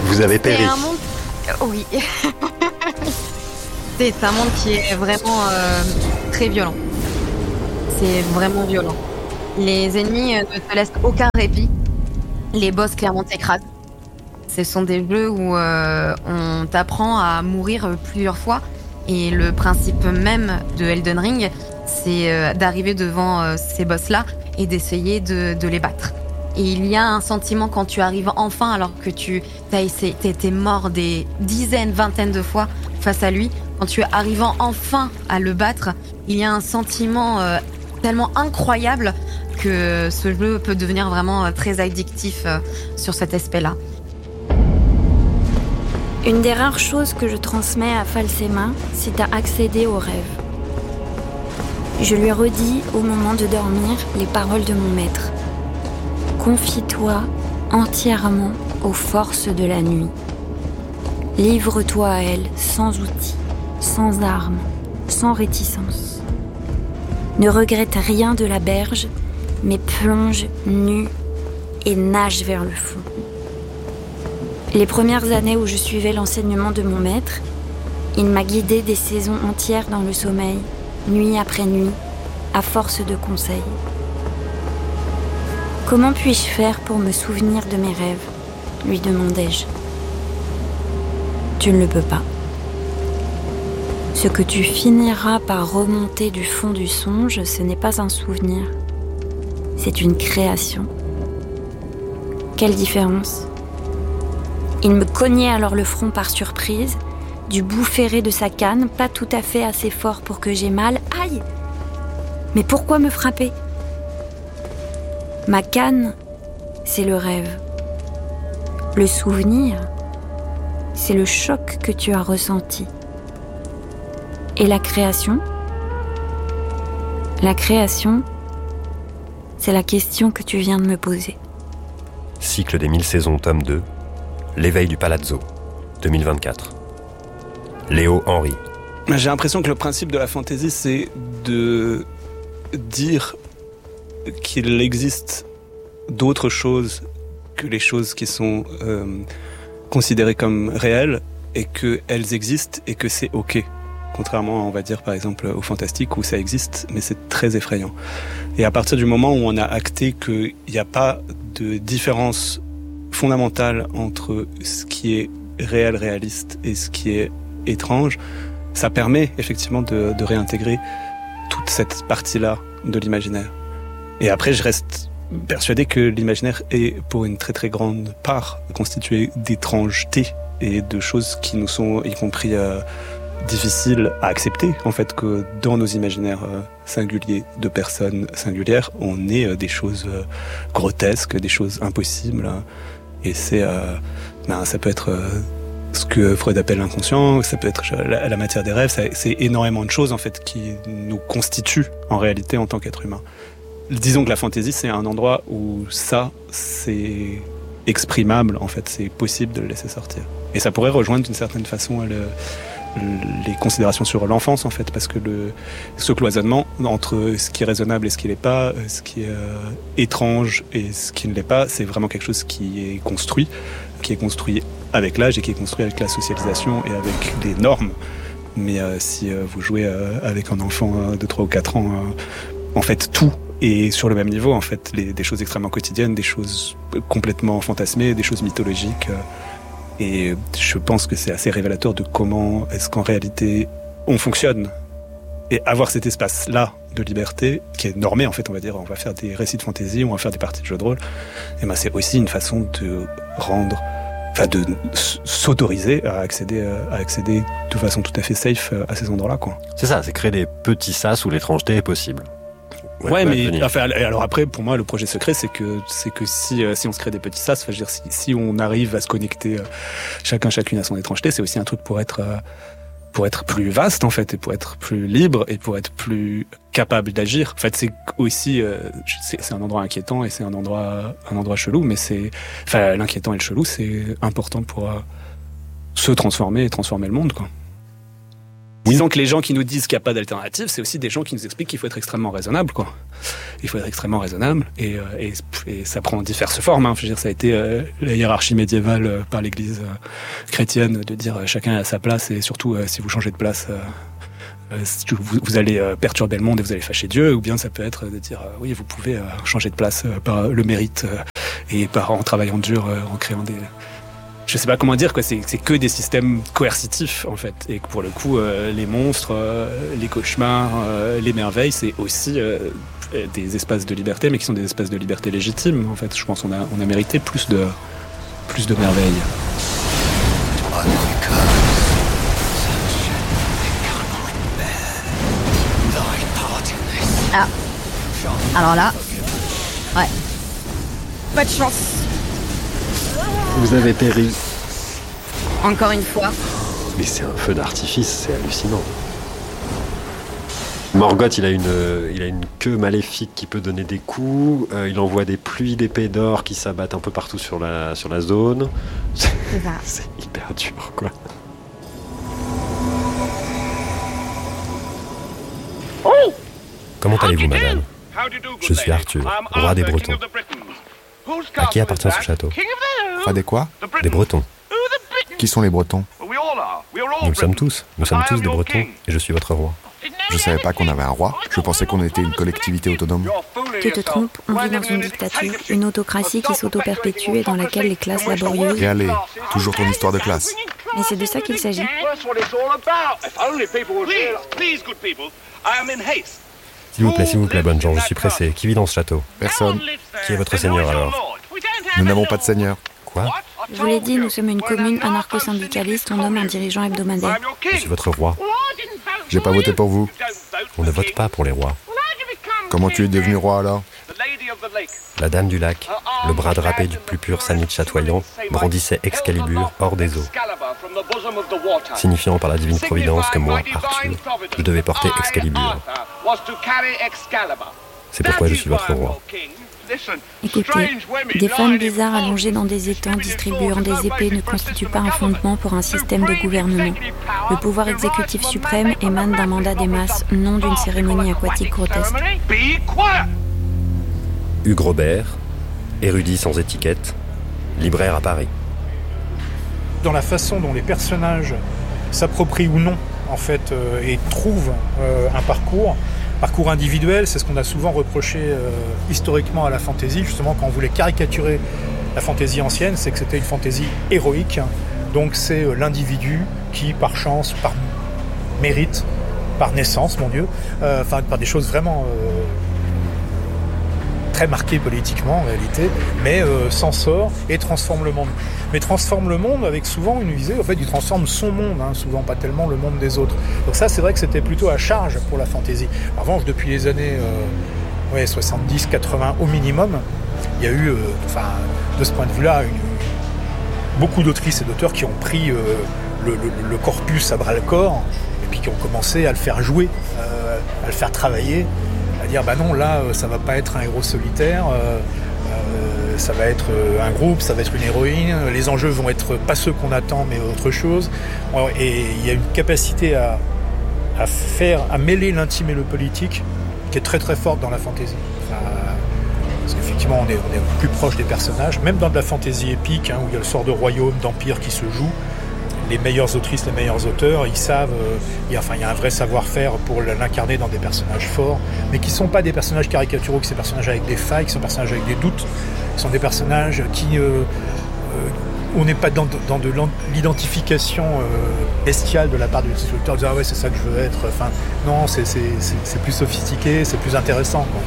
Vous avez péri. C'est un monde... Oui. C'est un monde qui est vraiment très violent. C'est vraiment violent. Les ennemis ne te laissent aucun répit. Les boss clairement t'écrasent. Ce sont des jeux où on t'apprend à mourir plusieurs fois. Et le principe même de Elden Ring, c'est d'arriver devant ces boss-là et d'essayer de les battre. Et il y a un sentiment quand tu arrives enfin, alors que t'es mort des dizaines, vingtaines de fois face à lui. Quand tu arrives enfin à le battre, il y a un sentiment tellement incroyable que ce jeu peut devenir vraiment très addictif sur cet aspect-là. Une des rares choses que je transmets à Falsema, c'est à accéder au rêve. Je lui redis au moment de dormir les paroles de mon maître. Confie-toi entièrement aux forces de la nuit. Livre-toi à elles sans outils, sans armes, sans réticence. Ne regrette rien de la berge, mais plonge nu et nage vers le fond. Les premières années où je suivais l'enseignement de mon maître, il m'a guidée des saisons entières dans le sommeil, nuit après nuit, à force de conseils. « Comment puis-je faire pour me souvenir de mes rêves ?» lui demandai-je. « Tu ne le peux pas. Ce que tu finiras par remonter du fond du songe, ce n'est pas un souvenir. C'est une création. Quelle différence ?» Il me cognait alors le front par surprise, du bout ferré de sa canne, pas tout à fait assez fort pour que j'aie mal. Aïe! Mais pourquoi me frapper? Ma canne, c'est le rêve. Le souvenir, c'est le choc que tu as ressenti. Et la création? La création, c'est la question que tu viens de me poser. Cycle des 1000 saisons, tome 2. L'éveil du Palazzo, 2024. Léo Henry. J'ai l'impression que le principe de la fantaisie, c'est de dire qu'il existe d'autres choses que les choses qui sont considérées comme réelles et qu'elles existent et que c'est OK. Contrairement, on va dire, par exemple, au fantastique où ça existe, mais c'est très effrayant. Et à partir du moment où on a acté qu'il n'y a pas de différence fondamentale entre ce qui est réel, réaliste et ce qui est étrange, ça permet effectivement de réintégrer toute cette partie-là de l'imaginaire. Et après, je reste persuadé que l'imaginaire est pour une très très grande part constitué d'étrangetés et de choses qui nous sont, y compris difficiles à accepter, en fait, que dans nos imaginaires singuliers de personnes singulières, on ait des choses grotesques, des choses impossibles. Et c'est, ça peut être ce que Freud appelle l'inconscient, ça peut être la matière des rêves, c'est énormément de choses en fait qui nous constituent en réalité en tant qu'être humain. Disons que la fantaisie, c'est un endroit où ça, c'est exprimable, en fait, c'est possible de le laisser sortir. Et ça pourrait rejoindre d'une certaine façon les considérations sur l'enfance, en fait, parce que ce cloisonnement entre ce qui est raisonnable et ce qui l'est pas, ce qui est étrange et ce qui ne l'est pas, c'est vraiment quelque chose qui est construit avec l'âge et qui est construit avec la socialisation et avec les normes. Mais si vous jouez avec un enfant de 3 ou 4 ans, en fait, tout est sur le même niveau, en fait. Des choses extrêmement quotidiennes, des choses complètement fantasmées, des choses mythologiques. Et je pense que c'est assez révélateur de comment est-ce qu'en réalité on fonctionne. Et avoir cet espace-là de liberté, qui est normé, en fait, on va dire, on va faire des récits de fantaisie, on va faire des parties de jeux de rôle, et c'est aussi une façon de de s'autoriser à accéder de façon tout à fait safe à ces endroits-là, quoi. C'est ça, c'est créer des petits sas où l'étrangeté est possible. Ouais, mais alors après, pour moi, le projet secret, c'est que si on se crée des petits sas, si on arrive à se connecter chacune à son étrangeté, c'est aussi un truc pour être plus vaste, en fait, et pour être plus libre et pour être plus capable d'agir. En fait, c'est aussi c'est un endroit inquiétant et c'est un endroit chelou, mais l'inquiétant et le chelou, c'est important pour se transformer et transformer le monde, quoi. Disons que les gens qui nous disent qu'il n'y a pas d'alternative, c'est aussi des gens qui nous expliquent qu'il faut être extrêmement raisonnable, quoi. Il faut être extrêmement raisonnable, et ça prend diverses formes. Je veux dire, ça a été la hiérarchie médiévale par l'Église chrétienne de dire chacun est à sa place, et surtout si vous changez de place, vous allez perturber le monde et vous allez fâcher Dieu. Ou bien ça peut être de dire oui, vous pouvez changer de place par le mérite et en travaillant dur, en créant des... Je sais pas comment dire, quoi. C'est que des systèmes coercitifs, en fait. Et pour le coup, les monstres, les cauchemars, les merveilles, c'est aussi des espaces de liberté, mais qui sont des espaces de liberté légitimes, en fait. Je pense qu'on a mérité plus de merveilles. Ah. Alors là, ouais. Pas de chance. Vous avez péri. Encore une fois. Mais c'est un feu d'artifice, c'est hallucinant. Morgoth, il a une queue maléfique qui peut donner des coups. Il envoie des pluies d'épées d'or qui s'abattent un peu partout sur la zone. C'est hyper dur, quoi. Comment allez-vous, madame ? Je suis Arthur, roi des Bretons. À qui appartient ce château ? Roi des quoi ? Des Bretons. Qui sont les Bretons ? Nous sommes tous des Bretons, et je suis votre roi. Je savais pas qu'on avait un roi, je pensais qu'on était une collectivité autonome. Tu te trompes, on vit dans une dictature, une autocratie qui s'auto-perpétue et dans laquelle les classes laborieuses... Et allez, toujours ton histoire de classe. Mais c'est de ça qu'il s'agit. S'il vous plaît, bonnes gens, je suis pressé. Qui vit dans ce château ? Personne. Qui est votre seigneur, alors ? Nous n'avons pas de seigneur. Quoi ? Je vous l'ai dit, nous sommes une commune anarcho-syndicaliste, on nomme un dirigeant hebdomadaire. Je suis votre roi. J'ai pas voté pour vous. On ne vote pas pour les rois. Comment tu es devenu roi, alors ? La dame du lac, le bras drapé du plus pur sanit chatoyant, brandissait Excalibur hors des eaux, signifiant par la divine providence que moi, Arthur, je devais porter Excalibur. C'est pourquoi je suis votre roi. Écoutez, des femmes bizarres allongées dans des étangs distribuant des épées ne constituent pas un fondement pour un système de gouvernement. Le pouvoir exécutif suprême émane d'un mandat des masses, non d'une cérémonie aquatique grotesque. Hugues Robert, érudit sans étiquette, libraire à Paris. Dans la façon dont les personnages s'approprient ou non, en fait, et trouvent un parcours individuel, c'est ce qu'on a souvent reproché historiquement à la fantaisie, justement quand on voulait caricaturer la fantaisie ancienne, c'est que c'était une fantaisie héroïque, donc c'est l'individu qui, par chance, par mérite, par naissance, mon Dieu, par des choses vraiment très marquées politiquement en réalité, mais s'en sort et transforme le monde. Mais transforme le monde avec souvent une visée, en fait, il transforme son monde, souvent pas tellement le monde des autres. Donc ça, c'est vrai que c'était plutôt à charge pour la fantaisie. En revanche, depuis les années 70-80 au minimum, il y a eu, de ce point de vue-là, beaucoup d'autrices et d'auteurs qui ont pris le corpus à bras-le-corps et puis qui ont commencé à le faire jouer, à le faire travailler, à dire non, là, ça va pas être un héros solitaire, ça va être un groupe, ça va être une héroïne, les enjeux vont être pas ceux qu'on attend mais autre chose. Et il y a une capacité à mêler l'intime et le politique qui est très très forte dans la fantaisie. Parce qu'effectivement on est plus proche des personnages, même dans de la fantaisie épique, où il y a le sort de royaume, d'empire qui se joue. Les meilleures autrices, les meilleurs auteurs, ils savent, il y a un vrai savoir-faire pour l'incarner dans des personnages forts, mais qui ne sont pas des personnages caricaturaux, qui sont des personnages avec des failles, qui sont des personnages avec des doutes, qui sont des personnages qui... on n'est pas dans de l'identification bestiale de la part du auteur, en disant ah ouais c'est ça que je veux être, non, c'est plus sophistiqué, c'est plus intéressant, quoi.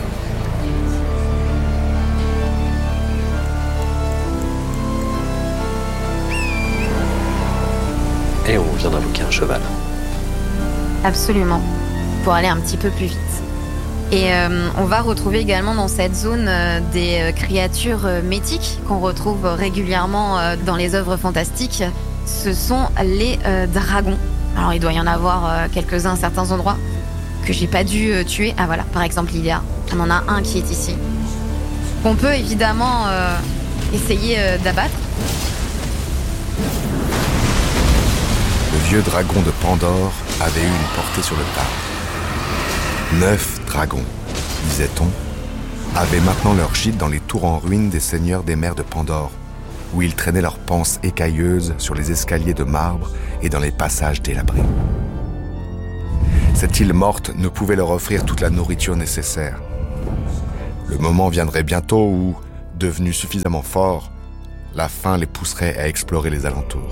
Et on vient d'invoquer un cheval. Absolument, pour aller un petit peu plus vite. Et on va retrouver également dans cette zone des créatures mythiques qu'on retrouve régulièrement dans les œuvres fantastiques. Ce sont les dragons. Alors il doit y en avoir quelques-uns à certains endroits que j'ai pas dû tuer. Ah voilà, par exemple Lilia, on en a un qui est ici. Qu'on peut évidemment essayer d'abattre. Le vieux dragon de Pandore avait eu une portée sur le Tard. 9 dragons, disait-on, avaient maintenant leur gîte dans les tours en ruine des seigneurs des mers de Pandore, où ils traînaient leurs panses écailleuses sur les escaliers de marbre et dans les passages délabrés. Cette île morte ne pouvait leur offrir toute la nourriture nécessaire. Le moment viendrait bientôt où, devenus suffisamment forts, la faim les pousserait à explorer les alentours.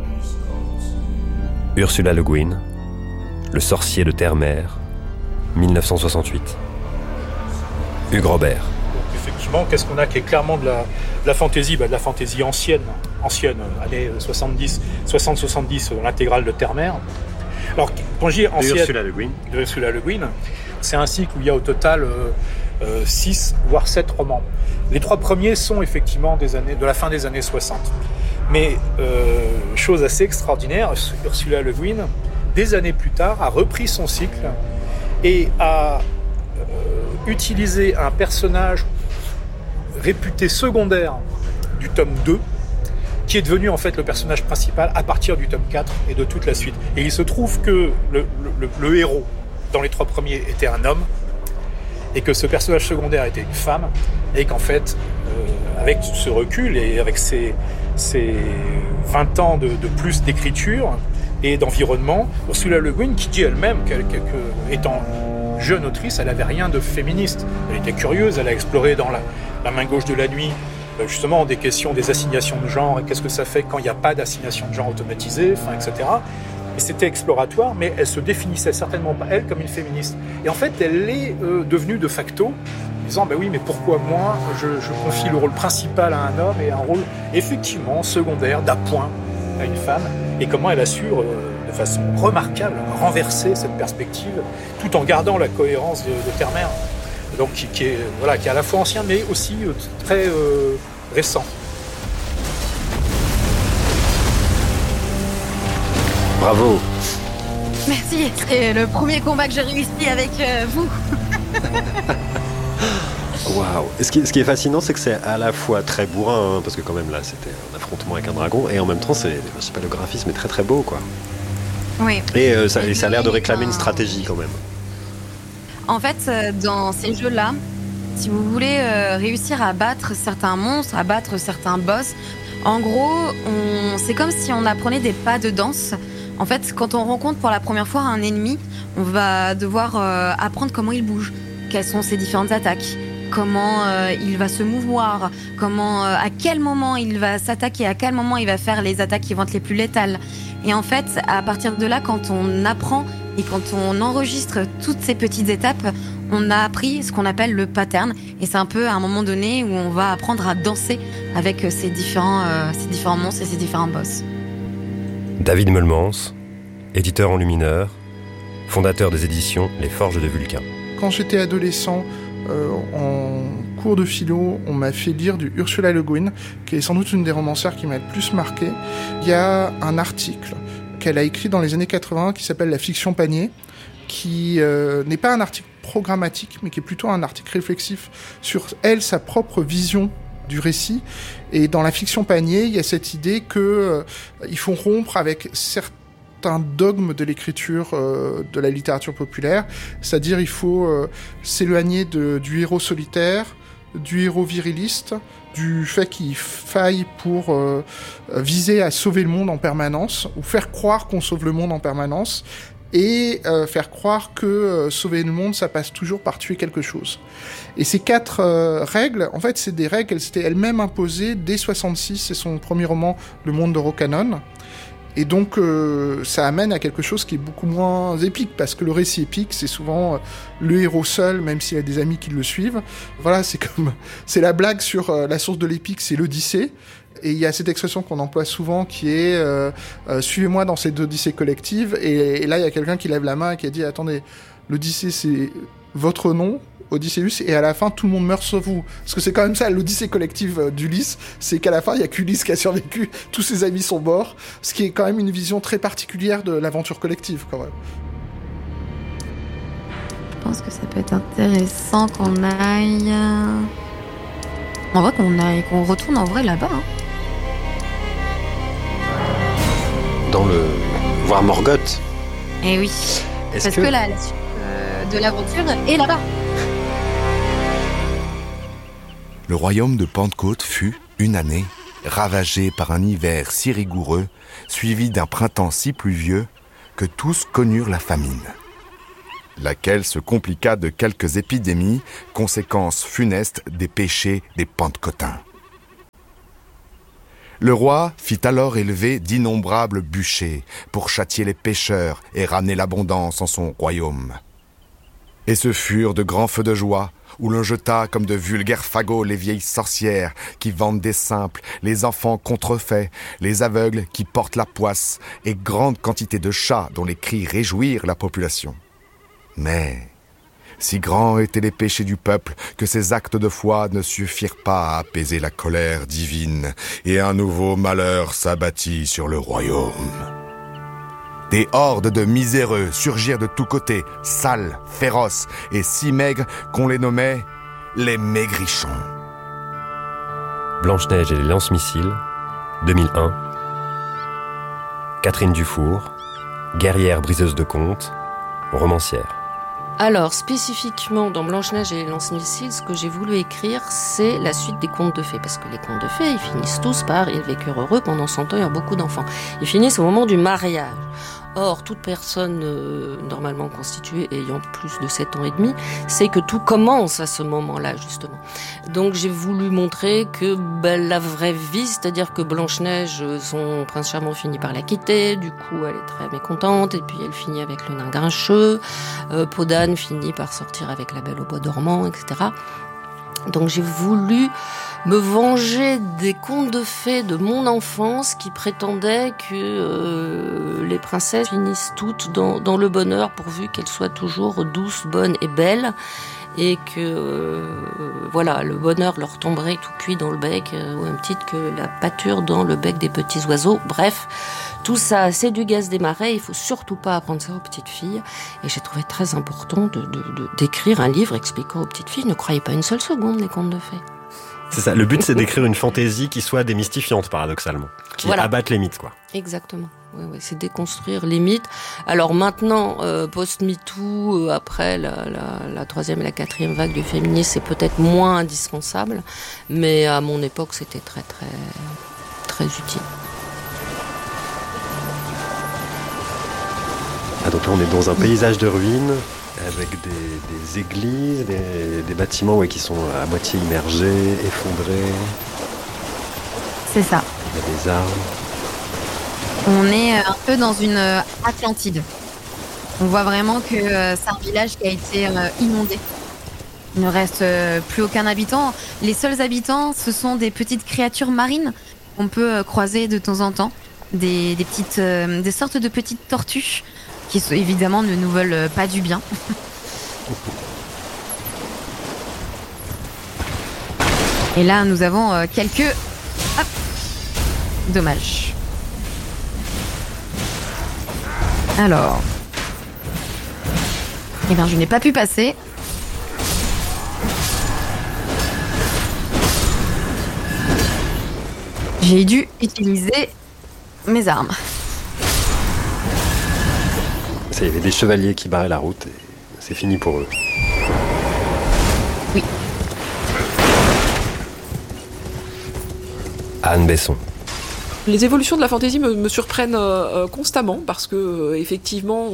Ursula Le Guin, Le sorcier de Terre-Mer, 1968. Hugues Robert. Donc, effectivement, qu'est-ce qu'on a qui est clairement de la fantaisie, de la fantaisie ancienne, années 60-70, l'intégrale de Terre-Mer. Alors, quand je dis ancienne, de Ursula Le Guin, c'est un cycle où il y a au total 6 voire 7 romans. Les 3 premiers sont effectivement de la fin des années 60. Mais chose assez extraordinaire, Ursula Le Guin, des années plus tard, a repris son cycle et a utilisé un personnage réputé secondaire du tome 2, qui est devenu en fait le personnage principal à partir du tome 4 et de toute la suite. Et il se trouve que le héros dans les 3 premiers était un homme, et que ce personnage secondaire était une femme, et qu'en fait, avec ce recul et avec ses 20 ans de plus d'écriture et d'environnement, Ursula Le Guin, qui dit elle-même qu'étant jeune autrice, elle n'avait rien de féministe. Elle était curieuse, elle a exploré dans la main gauche de la nuit, justement des questions des assignations de genre, et qu'est-ce que ça fait quand il n'y a pas d'assignation de genre automatisée, etc. Et c'était exploratoire, mais elle se définissait certainement pas, elle, comme une féministe. Et en fait, elle est devenue de facto, en disant, oui, mais pourquoi moi, je confie le rôle principal à un homme et un rôle, effectivement, secondaire, d'appoint à une femme, et comment elle assure, de façon remarquable, renverser cette perspective, tout en gardant la cohérence de Terre-Mer, donc qui est à la fois ancien, mais aussi très récent. Bravo. Merci, c'est le premier combat que j'ai réussi avec vous. Waouh. Ce qui est fascinant, c'est que c'est à la fois très bourrin, parce que quand même là, c'était un affrontement avec un dragon, et en même temps, le graphisme est très très beau, quoi. Oui. Et ça a l'air de réclamer une stratégie quand même. En fait, dans ces jeux-là, si vous voulez réussir à battre certains monstres, à battre certains boss, en gros, c'est comme si on apprenait des pas de danse. En fait, quand on rencontre pour la première fois un ennemi, on va devoir apprendre comment il bouge, quelles sont ses différentes attaques, comment il va se mouvoir, à quel moment il va s'attaquer, à quel moment il va faire les attaques qui vont être les plus létales. Et en fait, à partir de là, quand on apprend et quand on enregistre toutes ces petites étapes, on a appris ce qu'on appelle le pattern. Et c'est un peu à un moment donné où on va apprendre à danser avec ces différents monstres et ces différents boss. David Meulemans, éditeur en Lumineur, fondateur des éditions Les Forges de Vulcain. Quand j'étais adolescent, en cours de philo, on m'a fait lire du Ursula Le Guin, qui est sans doute une des romancières qui m'a le plus marqué. Il y a un article qu'elle a écrit dans les années 80 qui s'appelle La fiction panier, qui n'est pas un article programmatique, mais qui est plutôt un article réflexif sur elle, sa propre vision du récit. Et dans La fiction panier, il y a cette idée que il faut rompre avec certains dogmes de l'écriture de la littérature populaire, c'est-à-dire il faut s'éloigner du héros solitaire, du héros viriliste, du fait qu'il faille pour viser à sauver le monde en permanence, ou faire croire qu'on sauve le monde en permanence, et faire croire que sauver le monde, ça passe toujours par tuer quelque chose. Et ces 4 règles, en fait, c'est des règles qu'elle s'était elle-même imposées dès 66, c'est son premier roman, Le Monde de Rocanon. Et donc, ça amène à quelque chose qui est beaucoup moins épique, parce que le récit épique, c'est souvent le héros seul, même s'il a des amis qui le suivent. Voilà, c'est la blague sur la source de l'épique, c'est l'Odyssée. Et il y a cette expression qu'on emploie souvent qui est suivez-moi dans cette Odyssée collective. Et là, il y a quelqu'un qui lève la main et qui a dit attendez, l'Odyssée, c'est votre nom, Odysseus, et à la fin tout le monde meurt sauf vous, parce que c'est quand même ça l'Odyssée collective d'Ulysse, c'est qu'à la fin il y a qu'Ulysse qui a survécu, tous ses amis sont morts, ce qui est quand même une vision très particulière de l'aventure collective quand même. Je pense que ça peut être intéressant qu'on aille en vrai, qu'on retourne en vrai là-bas, hein. Voir Morgoth. Et oui, parce que la suite de l'aventure est là-bas. Le royaume de Pentecôte fut, une année, ravagé par un hiver si rigoureux, suivi d'un printemps si pluvieux, que tous connurent la famine, laquelle se compliqua de quelques épidémies, conséquences funestes des péchés des Pentecôtins. Le roi fit alors élever d'innombrables bûchers pour châtier les pécheurs et ramener l'abondance en son royaume. Et ce furent de grands feux de joie, où l'on jeta comme de vulgaires fagots les vieilles sorcières qui vendent des simples, les enfants contrefaits, les aveugles qui portent la poisse, et grande quantité de chats dont les cris réjouirent la population. Mais si grands étaient les péchés du peuple que ces actes de foi ne suffirent pas à apaiser la colère divine, et un nouveau malheur s'abattit sur le royaume. Des hordes de miséreux surgirent de tous côtés, sales, féroces et si maigres qu'on les nommait les maigrichons. Blanche-Neige et les lance-missiles, 2001. Catherine Dufour, guerrière briseuse de contes, romancière. Alors, spécifiquement dans Blanche-Neige et les lance-missiles, ce que j'ai voulu écrire, c'est la suite des contes de fées. Parce que les contes de fées, ils finissent tous par « Ils vécurent heureux, pendant 100 ans, il y a beaucoup d'enfants ». Ils finissent au moment du mariage. Or, toute personne normalement constituée ayant plus de 7 ans et demi, sait que tout commence à ce moment-là, justement. Donc j'ai voulu montrer que la vraie vie, c'est-à-dire que Blanche-Neige, son prince charmant finit par la quitter, du coup elle est très mécontente, et puis elle finit avec le nain grincheux, Peau d'âne finit par sortir avec la belle au bois dormant, etc. Donc j'ai voulu me venger des contes de fées de mon enfance qui prétendaient que les princesses finissent toutes dans le bonheur pourvu qu'elles soient toujours douces, bonnes et belles, et que le bonheur leur tomberait tout cuit dans le bec, au même titre que la pâture dans le bec des petits oiseaux. Bref, tout ça, c'est du gaz des marais, il faut surtout pas apprendre ça aux petites filles. Et j'ai trouvé très important d'écrire un livre expliquant aux petites filles, ne croyez pas une seule seconde les contes de fées. C'est ça, le but c'est d'écrire une fantaisie qui soit démystifiante paradoxalement, qui abatte les mythes, quoi. Exactement, oui, c'est déconstruire les mythes. Alors maintenant, post-MeToo, après la troisième et la quatrième vague du féminisme, c'est peut-être moins indispensable, mais à mon époque c'était très très très utile. Ah, donc là on est dans un paysage de ruines, avec des églises, des bâtiments qui sont à moitié immergés, effondrés. C'est ça. Il y a des arbres. On est un peu dans une Atlantide. On voit vraiment que c'est un village qui a été inondé. Il ne reste plus aucun habitant. Les seuls habitants, ce sont des petites créatures marines qu'on peut croiser de temps en temps. Des sortes de petites tortues qui évidemment ne nous veulent pas du bien. Et là, nous avons quelques dommages. Alors, je n'ai pas pu passer. J'ai dû utiliser mes armes. Il y avait des chevaliers qui barraient la route et c'est fini pour eux. Oui. Anne Besson. Les évolutions de la fantaisie me surprennent constamment parce que effectivement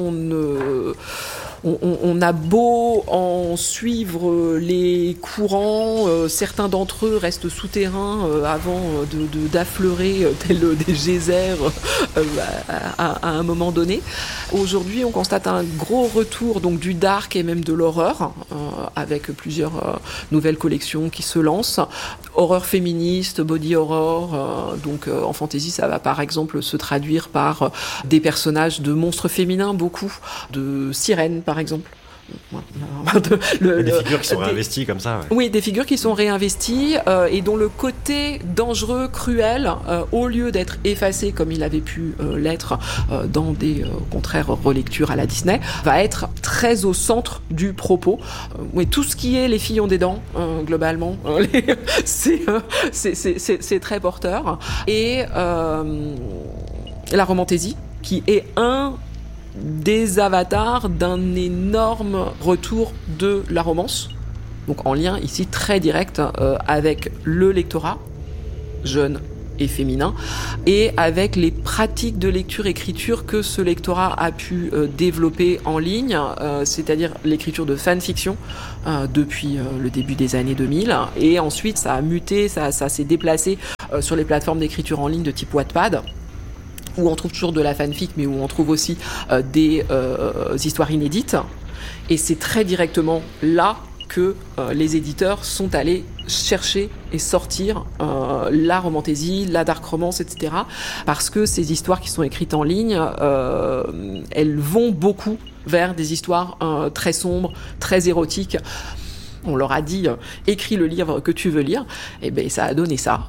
on a beau en suivre les courants, certains d'entre eux restent souterrains avant d'affleurer tels des geysers à un moment donné. Aujourd'hui, on constate un gros retour donc du dark et même de l'horreur, avec plusieurs nouvelles collections qui se lancent. Horreur féministe, body horror, donc en fantaisie, ça va par exemple se traduire par des personnages de monstres féminins, beaucoup, de sirènes par exemple. Des figures qui sont réinvesties comme ça. Ouais. Oui, des figures qui sont réinvesties et dont le côté dangereux, cruel, au lieu d'être effacé comme il avait pu l'être dans des contraires relectures à la Disney, va être très au centre du propos. Oui, tout ce qui est les filles ont des dents, globalement, c'est très porteur. Et la romantaisie, qui est un des avatars d'un énorme retour de la romance, donc en lien ici très direct avec le lectorat jeune et féminin, et avec les pratiques de lecture-écriture que ce lectorat a pu développer en ligne, c'est-à-dire l'écriture de fanfiction depuis le début des années 2000, et ensuite ça a muté, ça s'est déplacé sur les plateformes d'écriture en ligne de type Wattpad, où on trouve toujours de la fanfic, mais où on trouve aussi des histoires inédites, et c'est très directement là que les éditeurs sont allés chercher et sortir la romantaisie, la dark romance, etc. Parce que ces histoires qui sont écrites en ligne, elles vont beaucoup vers des histoires très sombres, très érotiques. On leur a dit écris le livre que tu veux lire, et ben ça a donné ça.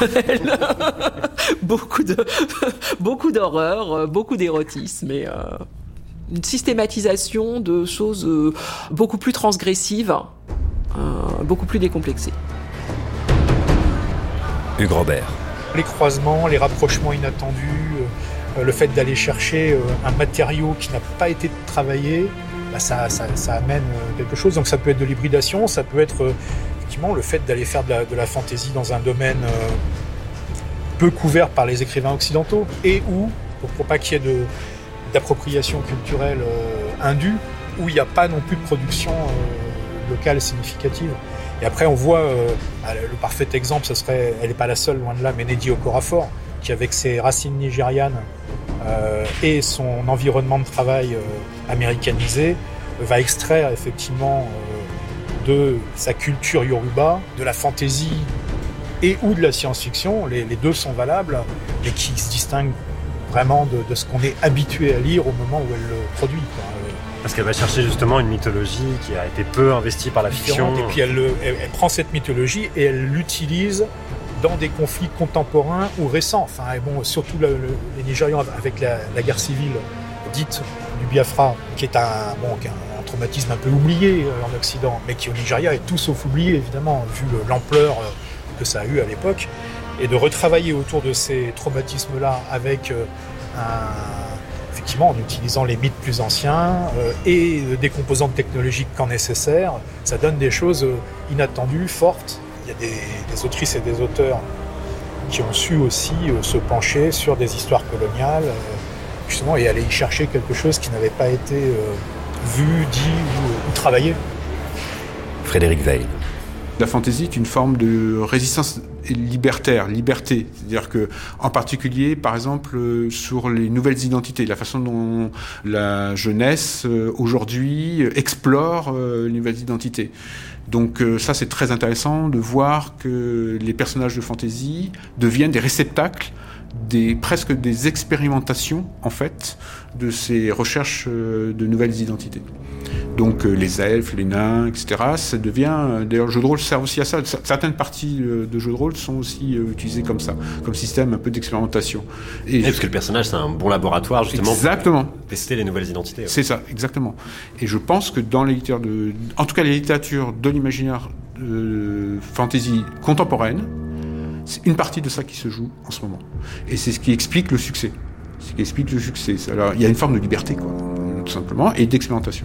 beaucoup d'horreur, beaucoup d'érotisme, et une systématisation de choses beaucoup plus transgressives, beaucoup plus décomplexées. Hugues Robert. Les croisements, les rapprochements inattendus, le fait d'aller chercher un matériau qui n'a pas été travaillé, ça amène quelque chose. Donc ça peut être de l'hybridation, ça peut être effectivement le fait d'aller faire de la fantaisie dans un domaine peu couvert par les écrivains occidentaux, et où, pour pas qu'il y ait d'appropriation culturelle indue, où il n'y a pas non plus de production locale significative. Et après, on voit, le parfait exemple, elle n'est pas la seule, loin de là, mais Nnedi Okorafor, qui avec ses racines nigérianes et son environnement de travail américanisé, va extraire effectivement de sa culture yoruba, de la fantaisie et ou de la science-fiction. Les deux sont valables, mais qui se distinguent vraiment de ce qu'on est habitué à lire au moment où elle le produit, quoi. Parce qu'elle va chercher justement une mythologie qui a été peu investie par la fiction. Et puis elle prend cette mythologie et elle l'utilise dans des conflits contemporains ou récents. Enfin, bon, surtout les Nigérians avec la guerre civile dite du Biafra, qui est un traumatisme un peu oublié en Occident, mais qui au Nigeria est tout sauf oublié, évidemment, vu l'ampleur que ça a eu à l'époque. Et de retravailler autour de ces traumatismes-là avec effectivement, en utilisant les mythes plus anciens et des composantes technologiques quand nécessaire, ça donne des choses inattendues, fortes. Il y a des autrices et des auteurs qui ont su aussi se pencher sur des histoires coloniales, justement, et aller y chercher quelque chose qui n'avait pas été vu, dit ou travaillé. Frédéric Weil. La fantaisie est une forme de résistance libertaire, liberté. C'est-à-dire que, en particulier, par exemple, sur les nouvelles identités, la façon dont la jeunesse, aujourd'hui, explore les nouvelles identités. Donc ça, c'est très intéressant de voir que les personnages de fantaisie deviennent des réceptacles, presque des expérimentations, en fait, de ces recherches de nouvelles identités. Donc les elfes, les nains, etc. Ça devient... D'ailleurs, le jeu de rôle sert aussi à ça. Certaines parties de jeux de rôle sont aussi utilisées comme ça, comme système un peu d'expérimentation. Et parce que le personnage, c'est un bon laboratoire, justement, exactement, pour tester les nouvelles identités. Ouais. C'est ça, exactement. Et je pense que dans les littératures en tout cas, les littératures de l'imaginaire fantasy contemporaine, c'est une partie de ça qui se joue en ce moment. Et c'est ce qui explique le succès. Alors, il y a une forme de liberté, quoi, tout simplement, et d'expérimentation.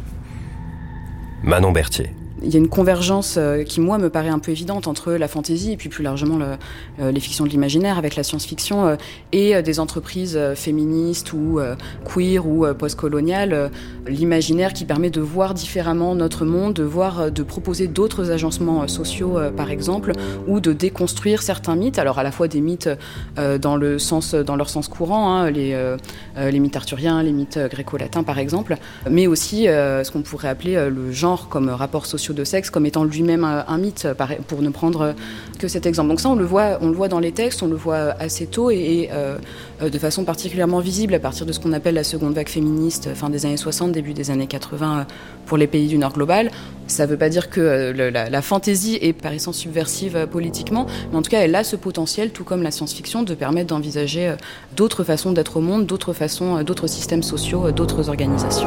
Manon Berthier. Il y a une convergence qui, moi, me paraît un peu évidente entre la fantaisie et puis plus largement les fictions de l'imaginaire avec la science-fiction et des entreprises féministes ou queer ou post-coloniales. L'imaginaire qui permet de voir différemment notre monde, de proposer d'autres agencements sociaux, par exemple, ou de déconstruire certains mythes. Alors, à la fois des mythes dans leur sens courant, les mythes arthuriens, les mythes gréco-latins, par exemple, mais aussi ce qu'on pourrait appeler le genre comme rapport social de sexe comme étant lui-même un mythe, pour ne prendre que cet exemple. Donc ça, on le voit dans les textes, on le voit assez tôt et de façon particulièrement visible à partir de ce qu'on appelle la seconde vague féministe, fin des années 60, début des années 80 pour les pays du Nord global. Ça ne veut pas dire que la fantaisie est par essence subversive politiquement, mais en tout cas, elle a ce potentiel, tout comme la science-fiction, de permettre d'envisager d'autres façons d'être au monde, d'autres façons, d'autres systèmes sociaux, d'autres organisations.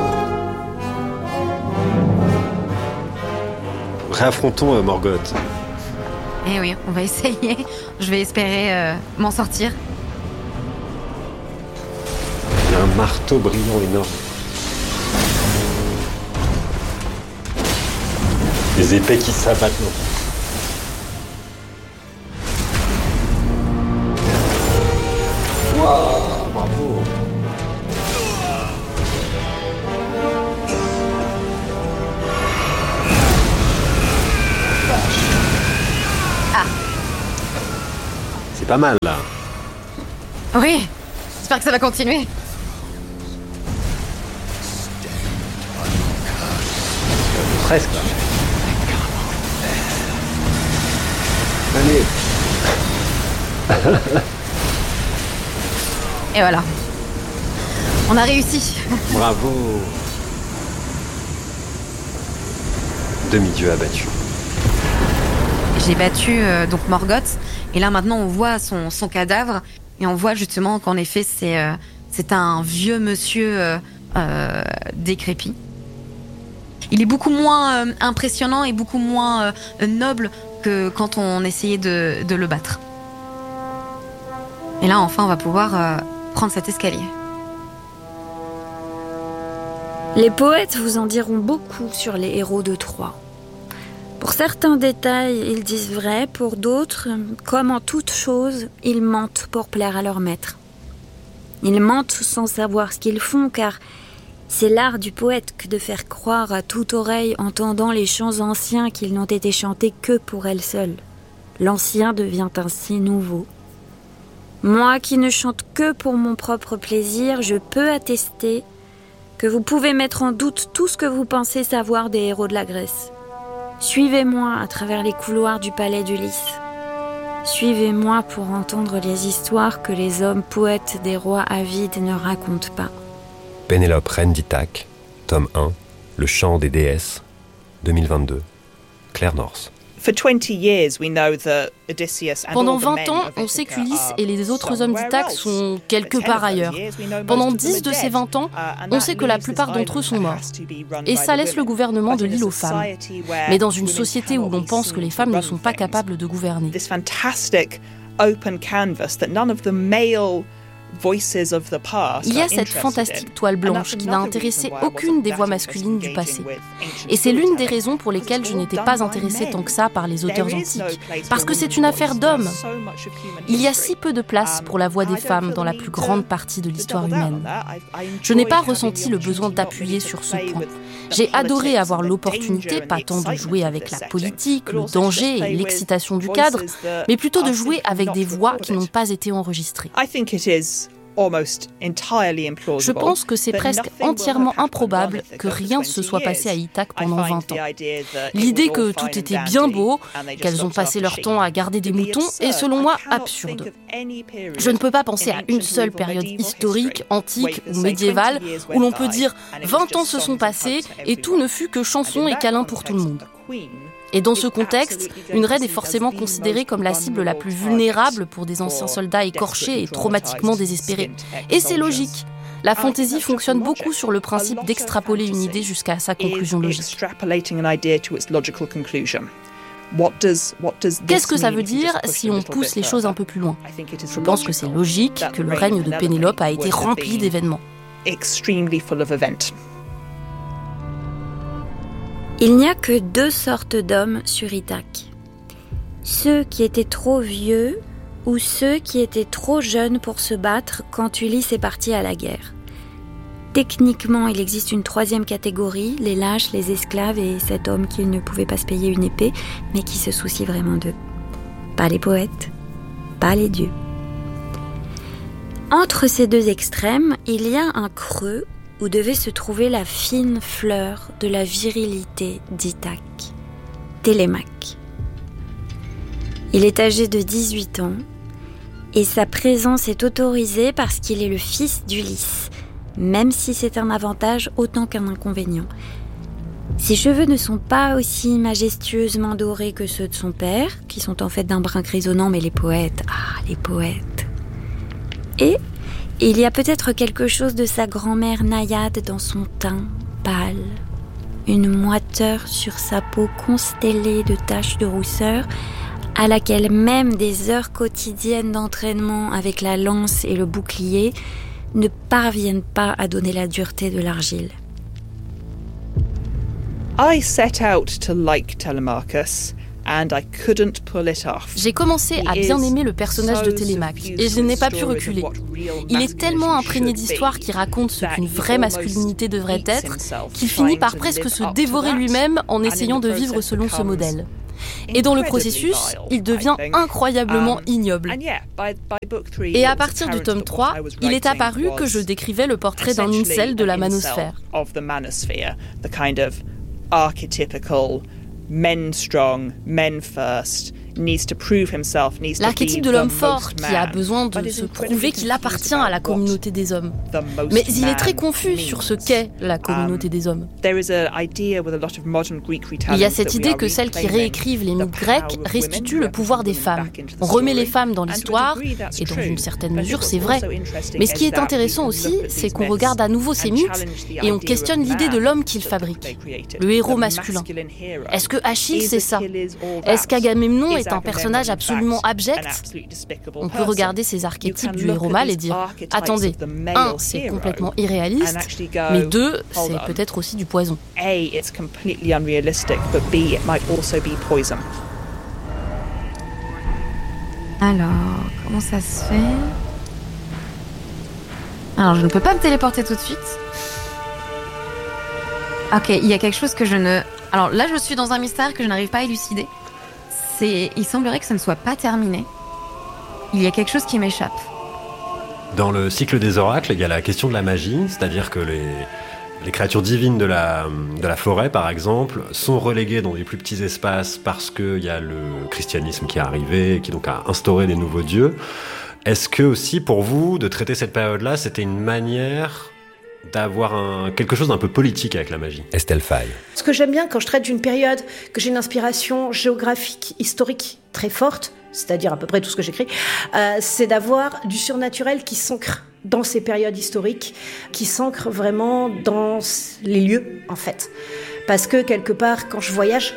Réaffrontons Morgoth. Eh oui, on va essayer. Je vais espérer m'en sortir. Il y a un marteau brillant énorme. les épées qui s'abattent. Wow, bravo. Ah. C'est pas mal là. Oui, j'espère que ça va continuer. Presque. Allez. Et voilà. On a réussi. Bravo. Demi-dieu abattu. J'ai battu donc Morgoth. Et là maintenant on voit son cadavre. Et on voit justement qu'en effet c'est un vieux monsieur décrépit. Il est beaucoup moins impressionnant et beaucoup moins noble que quand on essayait de le battre. Et là, enfin, on va pouvoir prendre cet escalier. Les poètes vous en diront beaucoup sur les héros de Troie. Pour certains détails, ils disent vrai, pour d'autres, comme en toute chose, ils mentent pour plaire à leur maître. Ils mentent sans savoir ce qu'ils font, car c'est l'art du poète que de faire croire à toute oreille entendant les chants anciens qu'ils n'ont été chantés que pour elle seule. L'ancien devient ainsi nouveau. Moi qui ne chante que pour mon propre plaisir, je peux attester que vous pouvez mettre en doute tout ce que vous pensez savoir des héros de la Grèce. Suivez-moi à travers les couloirs du palais d'Ulysse. Suivez-moi pour entendre les histoires que les hommes poètes des rois avides ne racontent pas. Pénélope, reine d'Ithaque, tome 1, Le chant des déesses, 2022, Claire North. Pendant 20 ans, on sait qu'Ulysse et les autres hommes d'Ithaque sont quelque part ailleurs. Pendant 10 de ces 20 ans, on sait que la plupart d'entre eux sont morts. Et ça laisse le gouvernement de l'île aux femmes. Mais dans une société où l'on pense que les femmes ne sont pas capables de gouverner. Il y a cette fantastique toile blanche qui n'a intéressé aucune des voix masculines du passé. Et c'est l'une des raisons pour lesquelles je n'étais pas intéressée tant que ça par les auteurs antiques. Parce que c'est une affaire d'hommes. Il y a si peu de place pour la voix des femmes dans la plus grande partie de l'histoire humaine. Je n'ai pas ressenti le besoin d'appuyer sur ce point. J'ai adoré avoir l'opportunité, pas tant de jouer avec la politique, le danger et l'excitation du cadre, mais plutôt de jouer avec des voix qui n'ont pas été enregistrées. Je pense que c'est presque entièrement improbable que rien ne se soit passé à Ithaque pendant 20 ans. L'idée que tout était bien beau, qu'elles ont passé leur temps à garder des moutons, est selon moi absurde. Je ne peux pas penser à une seule période historique, antique ou médiévale où l'on peut dire 20 ans se sont passés et tout ne fut que chansons et câlins pour tout le monde. Et dans ce contexte, une reine est forcément considérée comme la cible la plus vulnérable pour des anciens soldats écorchés et traumatiquement désespérés. Et c'est logique. La fantaisie fonctionne beaucoup sur le principe d'extrapoler une idée jusqu'à sa conclusion logique. Qu'est-ce que ça veut dire si on pousse les choses un peu plus loin ? Je pense que c'est logique que le règne de Pénélope a été rempli d'événements. Il n'y a que 2 sortes d'hommes sur Ithaque. Ceux qui étaient trop vieux ou ceux qui étaient trop jeunes pour se battre quand Ulysse est parti à la guerre. Techniquement, il existe une 3e catégorie, les lâches, les esclaves et cet homme qui ne pouvait pas se payer une épée, mais qui se soucie vraiment d'eux. Pas les poètes, pas les dieux. Entre ces 2 extrêmes, il y a un creux où devait se trouver la fine fleur de la virilité d'Ithaque, Télémaque. Il est âgé de 18 ans et sa présence est autorisée parce qu'il est le fils d'Ulysse, même si c'est un avantage autant qu'un inconvénient. Ses cheveux ne sont pas aussi majestueusement dorés que ceux de son père, qui sont en fait d'un brun grisonnant, mais les poètes, les poètes. Et il y a peut-être quelque chose de sa grand-mère naïade dans son teint pâle, une moiteur sur sa peau constellée de taches de rousseur, à laquelle même des heures quotidiennes d'entraînement avec la lance et le bouclier ne parviennent pas à donner la dureté de l'argile. I set out to like Telemachus. And I couldn't pull it off. J'ai commencé à bien aimer le personnage de Télémaque et je n'ai pas pu reculer. Il est tellement imprégné d'histoires qui racontent ce qu'une vraie masculinité devrait être qu'il finit par presque se dévorer lui-même en essayant de vivre selon ce modèle. Et dans le processus, il devient incroyablement ignoble. Et à partir du tome 3, il est apparu que je décrivais le portrait d'un incel de la manosphère. Men strong, men first, needs to prove himself, needs to be l'archétype de l'homme fort qui a besoin de se prouver qu'il appartient à la communauté des hommes. Mais il est très confus sur ce qu'est la communauté des hommes. Il y a cette idée que celles qui réécrivent les mythes grecs restituent le pouvoir des femmes. On remet les femmes dans l'histoire, et dans une certaine mesure c'est vrai. Mais ce qui est intéressant aussi, c'est qu'on regarde à nouveau ces mythes et on questionne l'idée de l'homme qu'ils fabriquent, le héros masculin. Est-ce que Achille c'est ça? Est-ce qu'Agamemnon est un personnage absolument abject? On peut regarder ces archétypes du héros mâle et dire « Attendez, 1, c'est complètement irréaliste, mais 2, c'est peut-être aussi du poison. » Alors, comment ça se fait? Alors, je ne peux pas me téléporter tout de suite. Ok, il y a quelque chose que je ne... Alors là, je suis dans un mystère que je n'arrive pas à élucider. Il semblerait que ça ne soit pas terminé. Il y a quelque chose qui m'échappe. Dans le cycle des oracles, il y a la question de la magie, c'est-à-dire que les créatures divines de la forêt, par exemple, sont reléguées dans des plus petits espaces parce qu'il y a le christianisme qui est arrivé, qui donc a instauré des nouveaux dieux. Est-ce que aussi, pour vous, de traiter cette période-là, c'était une manière d'avoir quelque chose d'un peu politique avec la magie? Estelle Faye. Ce que j'aime bien quand je traite d'une période, que j'ai une inspiration géographique, historique très forte, c'est-à-dire à peu près tout ce que j'écris, c'est d'avoir du surnaturel qui s'ancre dans ces périodes historiques, qui s'ancre vraiment dans les lieux, en fait. Parce que quelque part, quand je voyage,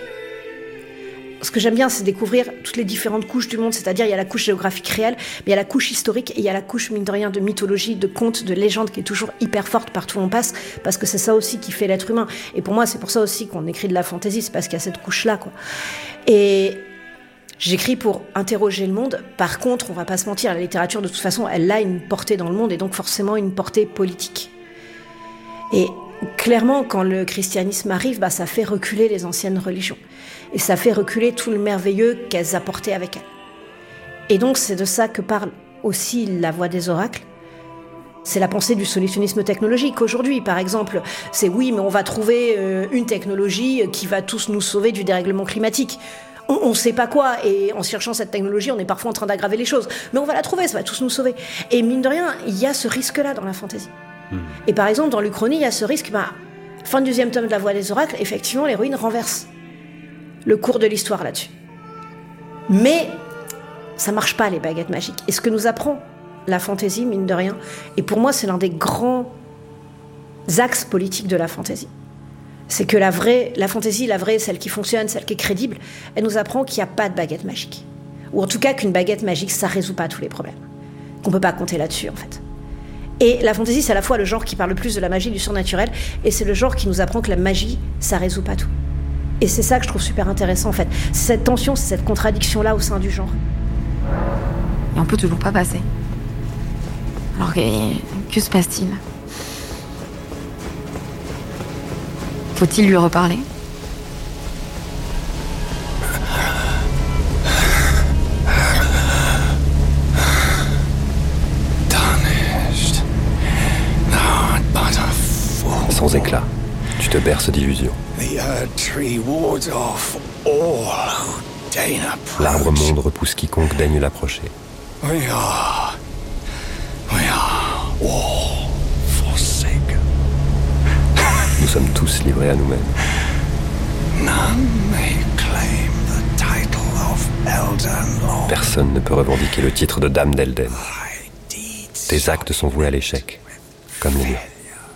ce que j'aime bien, c'est découvrir toutes les différentes couches du monde, c'est-à-dire il y a la couche géographique réelle, mais il y a la couche historique et il y a la couche, mine de rien, de mythologie, de contes, de légendes qui est toujours hyper forte partout où on passe, parce que c'est ça aussi qui fait l'être humain. Et pour moi, c'est pour ça aussi qu'on écrit de la fantaisie, c'est parce qu'il y a cette couche-là, quoi. Et j'écris pour interroger le monde. Par contre, on va pas se mentir, la littérature, de toute façon, elle a une portée dans le monde et donc forcément une portée politique. Et clairement, quand le christianisme arrive, ça fait reculer les anciennes religions. Et ça fait reculer tout le merveilleux qu'elles apportaient avec elles. Et donc, c'est de ça que parle aussi la voix des oracles. C'est la pensée du solutionnisme technologique. Aujourd'hui, par exemple, c'est oui, mais on va trouver une technologie qui va tous nous sauver du dérèglement climatique. On ne sait pas quoi, et en cherchant cette technologie, on est parfois en train d'aggraver les choses. Mais on va la trouver, ça va tous nous sauver. Et mine de rien, il y a ce risque-là dans la fantaisie. Et par exemple, dans l'Uchronie, il y a ce risque, fin du 2e tome de la voix des oracles, effectivement, l'héroïne renverse le cours de l'histoire là-dessus. Mais ça marche pas, les baguettes magiques. Et ce que nous apprend la fantaisie, mine de rien, et pour moi, c'est l'un des grands axes politiques de la fantaisie. C'est que la fantaisie, la vraie, celle qui fonctionne, celle qui est crédible, elle nous apprend qu'il n'y a pas de baguette magique. Ou en tout cas qu'une baguette magique, ça résout pas tous les problèmes. Qu'on peut pas compter là-dessus, en fait. Et la fantaisie, c'est à la fois le genre qui parle le plus de la magie, du surnaturel, et c'est le genre qui nous apprend que la magie, ça résout pas tout. Et c'est ça que je trouve super intéressant, en fait. C'est cette tension, c'est cette contradiction-là au sein du genre. Et on peut toujours pas passer. Alors, que se passe-t-il? Faut-il lui reparler? Sans éclat, tu te berces d'illusions. L'arbre monde repousse quiconque daigne l'approcher. Nous sommes tous livrés à nous-mêmes. Personne ne peut revendiquer le titre de Dame d'Elden. Tes actes sont voués à l'échec, comme les miens.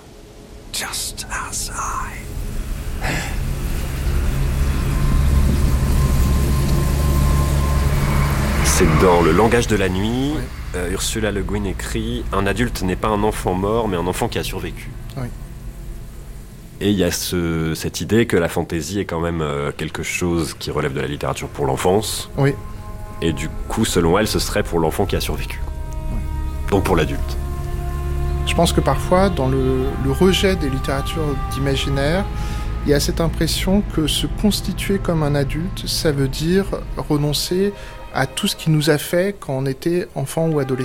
C'est dans Le langage de la nuit, Ursula Le Guin écrit « Un adulte n'est pas un enfant mort, mais un enfant qui a survécu. » Et il y a cette idée que la fantaisie est quand même quelque chose qui relève de la littérature pour l'enfance. Oui. Et du coup, selon elle, ce serait pour l'enfant qui a survécu. Donc pour l'adulte. Je pense que parfois, dans le rejet des littératures d'imaginaire, il y a cette impression que se constituer comme un adulte, ça veut dire renoncer à tout ce qui nous a fait quand on était enfant ou adolescent.